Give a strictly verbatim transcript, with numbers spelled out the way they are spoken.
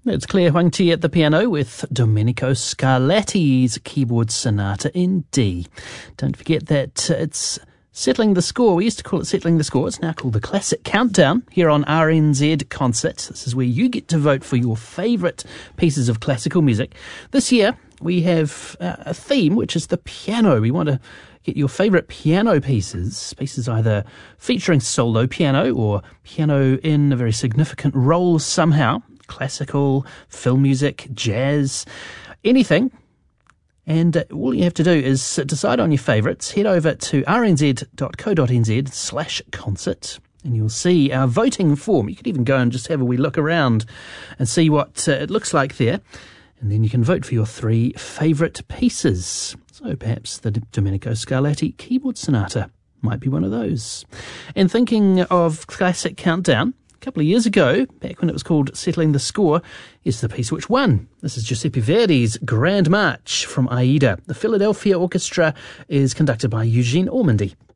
It's Claire Huangti at the piano with Domenico Scarlatti's Keyboard Sonata in D. Don't forget that uh, it's Settling the Score. We used to call it Settling the Score. It's now called the Classic Countdown here on R N Z Concert. This is where you get to vote for your favourite pieces of classical music. This year we have uh, a theme, which is the piano. We want to get your favourite piano pieces, pieces either featuring solo piano or piano in a very significant role somehow. Classical, film music, jazz, anything. And uh, all you have to do is decide on your favourites. Head over to rnz.co.nz slash concert and you'll see our voting form. You could even go and just have a wee look around and see what uh, it looks like there. And then you can vote for your three favourite pieces. So perhaps the Domenico Scarlatti Keyboard Sonata might be one of those. And thinking of Classic Countdown, a couple of years ago, back when it was called Settling the Score, is the piece which won. This is Giuseppe Verdi's Grand March from Aida. The Philadelphia Orchestra is conducted by Eugene Ormandy.